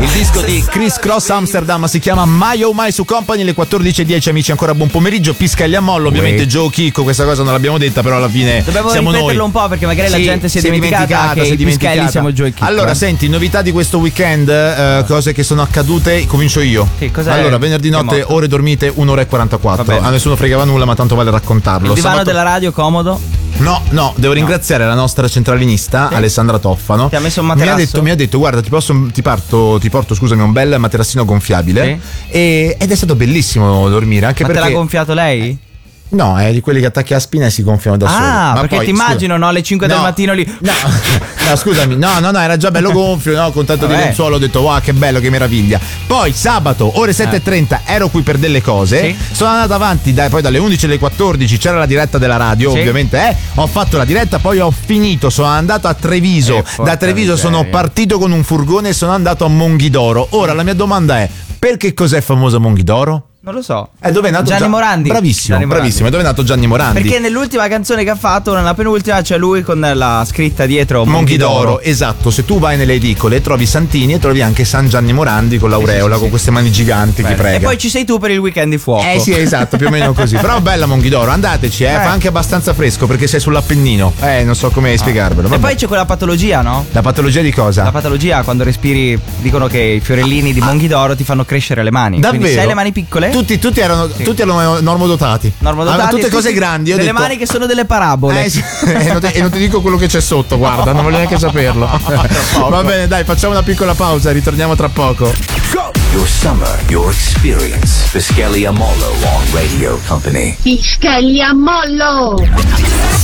Il disco di Criss Cross Amsterdam si chiama Mai o Mai su Company, le 14:10, amici, ancora buon pomeriggio. Piscagli a mollo, ovviamente Joe Chicco, questa cosa non l'abbiamo detta, però alla fine dobbiamo siamo ripeterlo noi. un po' perché magari la gente si è dimenticata che i Piscagli siamo Joe Chicco. Allora, senti, novità di questo weekend, cose che sono accadute, comincio io. Sì, cos'è? Allora, venerdì notte, ore dormite 1 ora e 44. A nessuno fregava nulla, ma tanto vale raccontarlo. Il divano della radio comodo? No, devo ringraziare la nostra centralinista, Alessandra Toffano. Ti ha messo un materasso? Mi ha detto guarda, ti porto scusami, un bel materassino gonfiabile. Ed è stato bellissimo dormire, anche perché te l'ha gonfiato lei? No, è di quelli che attacchi alla spina e si gonfiano da soli. Ma perché poi, ti immagino, no, alle 5 del mattino lì. No, scusami, no, era già bello gonfio, no, con tanto di lenzuolo, ho detto wow, che bello, che meraviglia. Poi sabato, ore 7:30, ero qui per delle cose. Sono andato avanti, poi dalle 11 alle 14 c'era la diretta della radio, ovviamente, ho fatto la diretta, poi ho finito, sono andato a Treviso. Da Treviso sono partito con un furgone e sono andato a Monghidoro. Ora la mia domanda è: perché cos'è famoso Monghidoro? Non lo so. Dove è nato Gianni Morandi. Bravissimo. Dove è nato Gianni Morandi? Perché nell'ultima canzone che ha fatto, nella penultima, c'è lui con la scritta dietro Monghidoro. Esatto. Se tu vai nelle edicole trovi Santini e trovi anche San Gianni Morandi con l'aureola, con queste mani giganti che prega. E poi ci sei tu per il weekend di fuoco. Sì, esatto, più o meno così. Però bella Monghidoro, andateci, fa anche abbastanza fresco perché sei sull'Appennino. Non so come spiegarvelo. E poi c'è quella patologia, no? La patologia di cosa? La patologia, quando respiri, dicono che i fiorellini di Monghidoro ti fanno crescere le mani. Davvero? Quindi se hai le mani piccole? Tutti erano normodotati. Tutte cose grandi. Delle mani che sono delle parabole. E non ti dico quello che c'è sotto, guarda, non voglio neanche saperlo. Va bene, dai, facciamo una piccola pausa, ritorniamo tra poco. Go! Your summer, your experience. Piscagli a mollo on Radio Company. Piscagli a mollo!